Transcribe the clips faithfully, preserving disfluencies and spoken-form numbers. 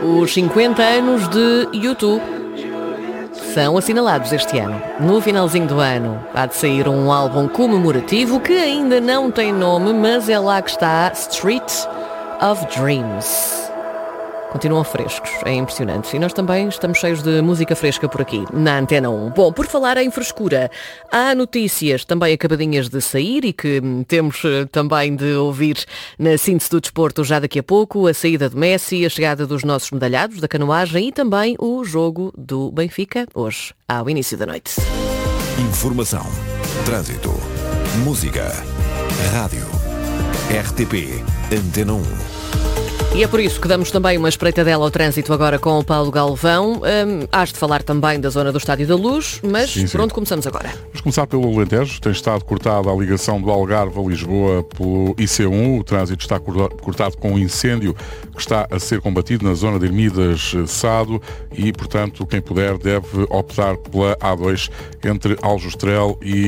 Os cinquenta anos de YouTube são assinalados este ano. No finalzinho do ano há de sair um álbum comemorativo que ainda não tem nome, mas é lá que está, Street of Dreams. Continuam frescos, é impressionante. E nós também estamos cheios de música fresca por aqui, na Antena um. Bom, por falar em frescura, há notícias também acabadinhas de sair e que temos também de ouvir na síntese do desporto já daqui a pouco. A saída de Messi, a chegada dos nossos medalhados da canoagem e também o jogo do Benfica, hoje, ao início da noite. Informação, trânsito, música, rádio, R T P, Antena um. E é por isso que damos também uma espreitadela ao trânsito agora com o Paulo Galvão. Hum, has de falar também da zona do Estádio da Luz, mas sim, sim. Por onde começamos agora? Vamos começar pelo Alentejo. Tem estado cortada a ligação do Algarve a Lisboa pelo I C um. O trânsito está cortado com um incêndio que está a ser combatido na zona de Ermidas-Sado e, portanto, quem puder deve optar pela A dois entre Aljustrel e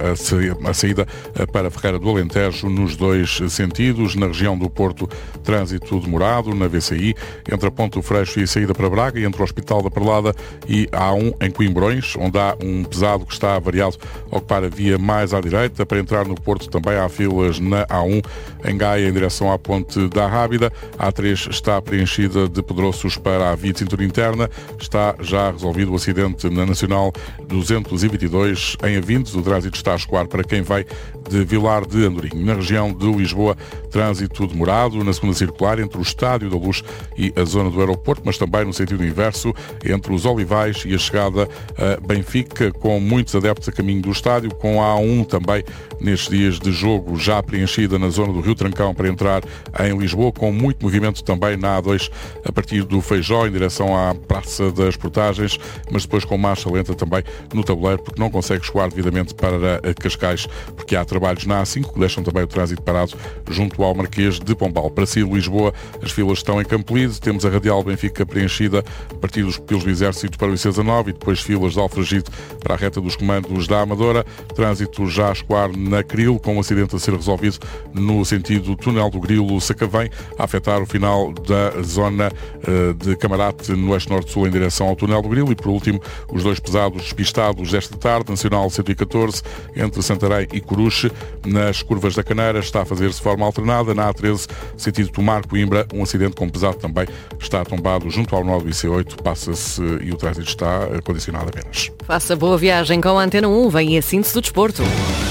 uh, a saída para a Ferreira do Alentejo nos dois sentidos. Na região do Porto, trânsito demorado na V C I, entre a Ponte do Freixo e a saída para Braga, e entre o Hospital da Perlada e a A um em Coimbrões, onde há um pesado que está avariado a ocupar a via mais à direita. Para entrar no Porto também há filas na A um, em Gaia em direção à Ponte da Rábida. A A três está preenchida de pedroços para a via de cintura interna. Está já resolvido o acidente na Nacional duzentos e vinte e dois em Avintes. O trânsito está a escoar para quem vai de Vilar de Andorim. Na região de Lisboa, trânsito demorado na segunda circular entre o Estádio da Luz e a zona do aeroporto, mas também no sentido inverso, entre os Olivais e a chegada a Benfica, com muitos adeptos a caminho do estádio, com a A um também nestes dias de jogo já preenchida na zona do Rio Trancão para entrar em Lisboa, com muito movimento também na A dois a partir do Feijó em direção à Praça das Portagens, mas depois com marcha lenta também no tabuleiro, porque não consegue escoar devidamente para Cascais, porque há trabalhos na A cinco que deixam também o trânsito parado junto ao Marquês de Pombal. Para si, Lisboa, as filas estão em Campolide, temos a Radial Benfica preenchida a partir dos Pupilos do Exército para o I C dezanove e depois filas de Alfragide para a reta dos comandos da Amadora. Trânsito já a escoar na Cril, com um acidente a ser resolvido no sentido túnel do Grilo-Sacavém, a afetar o final da zona uh, de Camarate no eixo norte-sul em direção ao túnel do Grilo. E por último, os dois pesados despistados desta tarde, Nacional cento e catorze entre Santarém e Coruche, nas curvas da Caneira, está a fazer-se de forma alternada. Na A treze, sentido Tomar-Coimbra, um acidente com pesado também está tombado junto ao nó do I C oito, passa-se e o trânsito está condicionado apenas. Faça boa viagem com a Antena um, vem a síntese do desporto.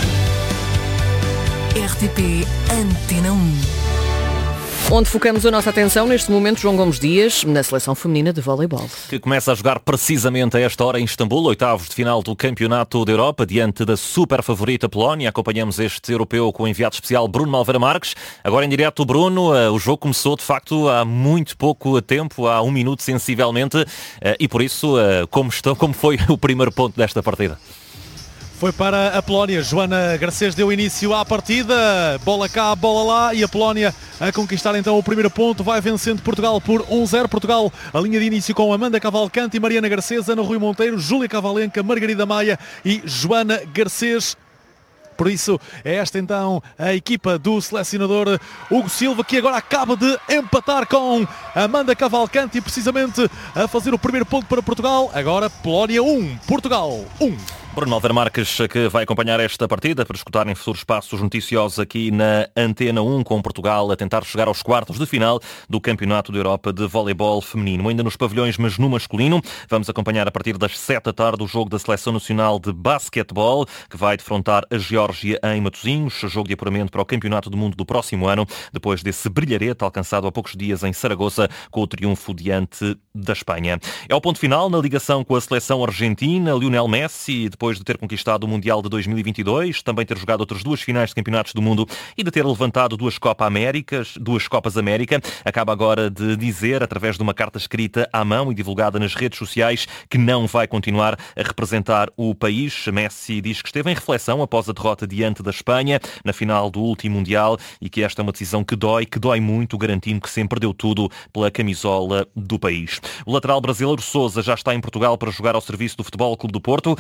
R T P Antena um. Onde focamos a nossa atenção neste momento, João Gomes Dias, na seleção feminina de voleibol. Que começa a jogar precisamente a esta hora em Istambul, oitavos de final do Campeonato da Europa, diante da super favorita Polónia. Acompanhamos este europeu com o enviado especial Bruno Malveira Marques. Agora em direto, Bruno, o jogo começou de facto há muito pouco tempo, há um minuto sensivelmente, e por isso, como, estou, como foi o primeiro ponto desta partida? Foi para a Polónia. Joana Garcês deu início à partida. Bola cá, bola lá. E a Polónia a conquistar então o primeiro ponto. Vai vencendo Portugal por um zero. Portugal, a linha de início com Amanda Cavalcante e Mariana Garcês, Ana Rui Monteiro, Júlia Cavalenca, Margarida Maia e Joana Garcês. Por isso, é esta então a equipa do selecionador Hugo Silva, que agora acaba de empatar com Amanda Cavalcante e precisamente a fazer o primeiro ponto para Portugal. Agora Polónia um, Portugal um. Bruno Malveira Marques, que vai acompanhar esta partida para escutar em futuros passos noticiosos aqui na Antena um, com Portugal a tentar chegar aos quartos de final do Campeonato da Europa de Voleibol Feminino. Ainda nos pavilhões, mas no masculino, vamos acompanhar a partir das sete da tarde o jogo da Seleção Nacional de Basquetebol, que vai defrontar a Geórgia em Matosinhos, jogo de apuramento para o Campeonato do Mundo do próximo ano, depois desse brilharete alcançado há poucos dias em Saragoça com o triunfo diante da Espanha. É o ponto final na ligação com a seleção argentina. Lionel Messi, depois de ter conquistado o Mundial de dois mil e vinte e dois, também ter jogado outras duas finais de campeonatos do mundo e de ter levantado duas Copa Américas, duas Copas América, acaba agora de dizer, através de uma carta escrita à mão e divulgada nas redes sociais, que não vai continuar a representar o país. Messi diz que esteve em reflexão após a derrota diante da Espanha na final do último Mundial e que esta é uma decisão que dói, que dói muito, garantindo que sempre deu tudo pela camisola do país. O lateral brasileiro Sousa já está em Portugal para jogar ao serviço do Futebol Clube do Porto, sem esperança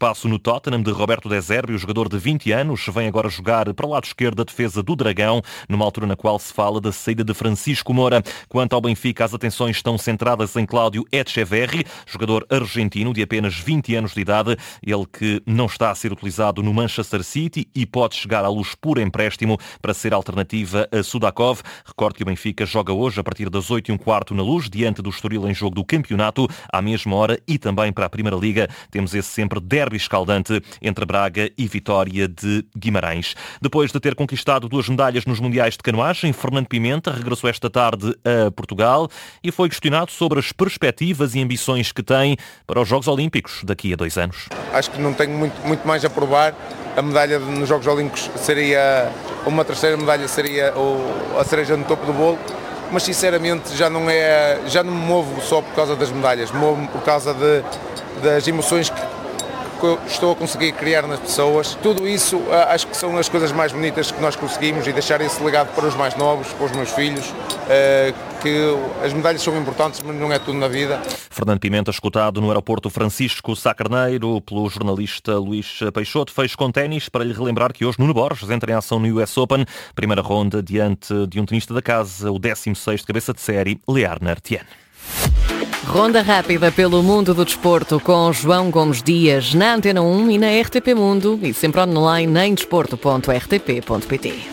espaço no Tottenham de Roberto De Zerbi. O jogador de vinte anos vem agora jogar para o lado esquerdo da defesa do Dragão, numa altura na qual se fala da saída de Francisco Moura. Quanto ao Benfica, as atenções estão centradas em Cláudio Echeverri, jogador argentino de apenas vinte anos de idade, ele que não está a ser utilizado no Manchester City e pode chegar à luz por empréstimo para ser alternativa a Sudakov. Recorde que o Benfica joga hoje a partir das oito e um quarto na Luz, diante do Estoril em jogo do campeonato, à mesma hora, e também para a Primeira Liga temos esse sempre derby escaldante entre Braga e Vitória de Guimarães. Depois de ter conquistado duas medalhas nos Mundiais de Canoagem, Fernando Pimenta regressou esta tarde a Portugal e foi questionado sobre as perspectivas e ambições que tem para os Jogos Olímpicos daqui a dois anos. Acho que não tenho muito, muito mais a provar. A medalha nos Jogos Olímpicos seria, uma terceira medalha seria a cereja no topo do bolo, mas sinceramente já não, é, já não me movo só por causa das medalhas, movo-me por causa de, das emoções que estou a conseguir criar nas pessoas. Tudo isso acho que são as coisas mais bonitas que nós conseguimos, e deixar esse legado para os mais novos, para os meus filhos, que as medalhas são importantes, mas não é tudo na vida. Fernando Pimenta, escutado no aeroporto Francisco Sá Carneiro pelo jornalista Luís Peixoto. Fez com ténis para lhe relembrar que hoje Nuno Borges entra em ação no U S Open, primeira ronda diante de um tenista da casa, o décimo sexto cabeça de série, Learner Tian. Ronda rápida pelo mundo do desporto com João Gomes Dias na Antena um e na R T P Mundo, e sempre online em desporto ponto r t p ponto p t.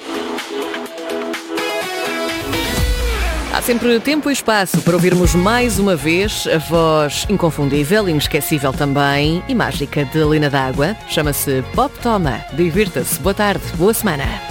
Há sempre tempo e espaço para ouvirmos mais uma vez a voz inconfundível, inesquecível também e mágica de Lina D'Água. Chama-se Pop Toma. Divirta-se. Boa tarde. Boa semana.